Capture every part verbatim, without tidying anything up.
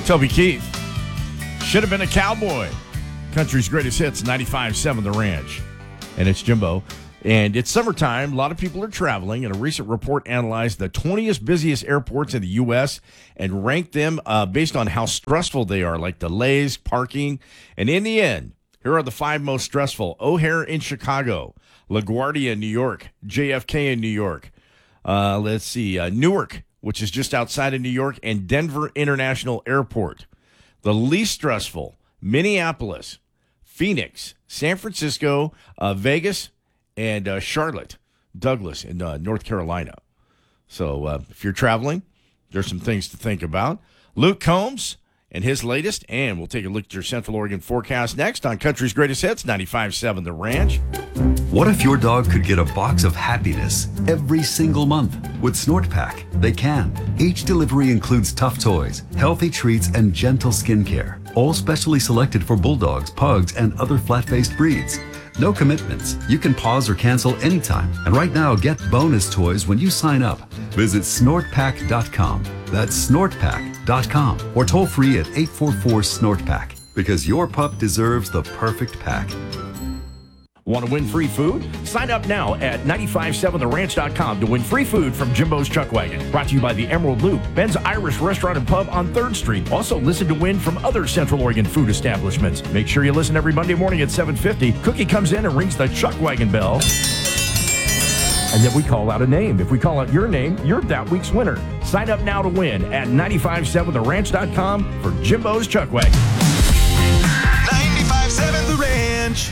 Toby Keith. Should have been a cowboy. Country's greatest hits, ninety-five point seven The Ranch. And it's Jimbo. And it's summertime. A lot of people are traveling. And a recent report analyzed the twentieth busiest airports in the U S and ranked them uh, based on how stressful they are, like delays, parking. And in the end, here are the five most stressful. O'Hare in Chicago, LaGuardia in New York, J F K in New York. Uh, let's see, uh, Newark, which is just outside of New York, and Denver International Airport. The least stressful, Minneapolis, Phoenix, San Francisco, uh, Vegas, and uh, Charlotte, Douglas in uh, North Carolina. So uh, if you're traveling, there's some things to think about. Luke Combs and his latest, and we'll take a look at your Central Oregon forecast next on Country's Greatest Hits, ninety-five point seven The Ranch. What if your dog could get a box of happiness every single month? With Snort Pack, they can. Each delivery includes tough toys, healthy treats, and gentle skincare, all specially selected for bulldogs, pugs, and other flat-faced breeds. No commitments. You can pause or cancel anytime. And right now, get bonus toys when you sign up. Visit snort pack dot com. That's snort pack dot com. Or toll free at eight four four, snort pack. Because your pup deserves the perfect pack. Want to win free food? Sign up now at nine five seven the ranch dot com to win free food from Jimbo's Chuck Wagon. Brought to you by the Emerald Loop, Ben's Irish Restaurant and Pub on third Street. Also listen to win from other Central Oregon food establishments. Make sure you listen every Monday morning at seven fifty. Cookie comes in and rings the Chuck Wagon bell. And then we call out a name. If we call out your name, you're that week's winner. Sign up now to win at nine five seven the ranch dot com for Jimbo's Chuck Wagon. ninety-five point seven The Ranch.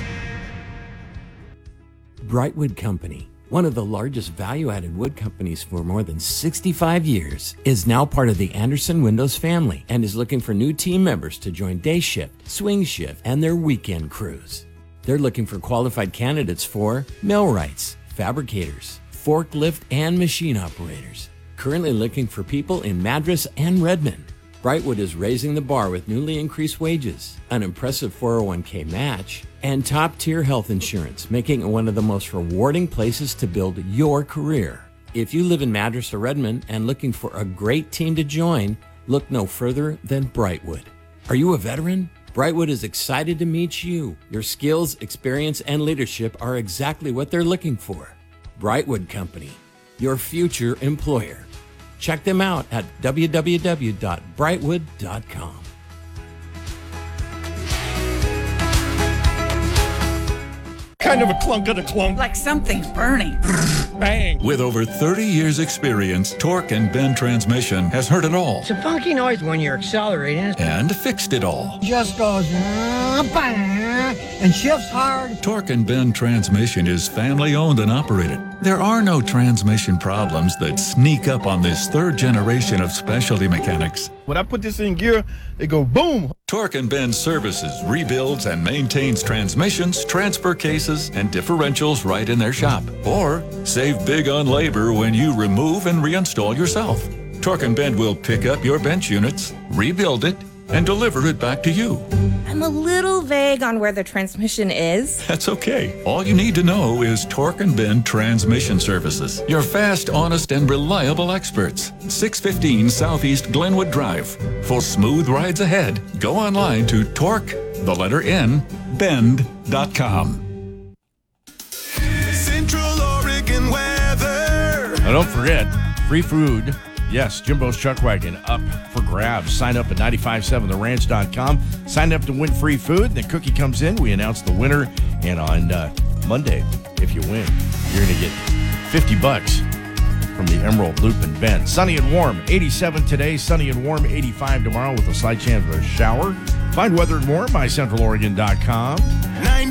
Brightwood Company, one of the largest value-added wood companies for more than sixty-five years, is now part of the Anderson Windows family and is looking for new team members to join day shift, swing shift, and their weekend crews. They're looking for qualified candidates for millwrights, fabricators, forklift, and machine operators. Currently looking for people in Madras and Redmond. Brightwood is raising the bar with newly increased wages, an impressive four oh one k match, and top-tier health insurance, making it one of the most rewarding places to build your career. If you live in Madras or Redmond and looking for a great team to join, look no further than Brightwood. Are you a veteran? Brightwood is excited to meet you. Your skills, experience, and leadership are exactly what they're looking for. Brightwood Company, your future employer. Check them out at w w w dot brightwood dot com. Kind of a clunk of the clunk. Like something's burning. Bang. With over thirty years experience, Torque and Bend Transmission has heard it all It's a funky noise when you're accelerating. and fixed it all. Just goes uh, bang, and shifts hard. Torque and Bend Transmission is family owned and operated. There are no transmission problems that sneak up on this third generation of specialty mechanics. When I put this in gear, it go boom. Torque and Bend services, rebuilds, and maintains transmissions, transfer cases, and differentials right in their shop. Or save big on labor when you remove and reinstall yourself. Torque and Bend will pick up your bench units, rebuild it, and deliver it back to you. I'm a little vague on where the transmission is. That's okay. All you need to know is Torque and Bend Transmission Services. Your fast, honest, and reliable experts. six fifteen Southeast Glenwood Drive. For smooth rides ahead, go online to Torque, the letter N, bend dot com. Central Oregon weather. Now don't forget, free food. Yes, Jimbo's Chuck Wagon up for grabs. Sign up at nine five seven the ranch dot com. Sign up to win free food. The cookie comes in. We announce the winner. And on uh, Monday, if you win, you're going to get fifty bucks from the Emerald Loop and Bend. Sunny and warm. eighty-seven today. Sunny and warm. eighty-five tomorrow with a slight chance of a shower. Find weather and more at my central oregon dot com. ninety